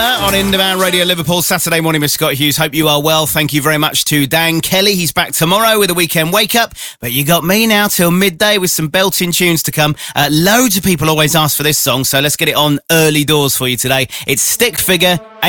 On In Demand Radio Liverpool, Saturday morning with Scott Hughes. Hope you are well. Thank you very much to Dan Kelly. He's back tomorrow with a weekend wake-up. But you got me now till midday with some belting tunes to come. Loads of people always ask for this song, so let's get it on early doors for you today. It's Stick Figure.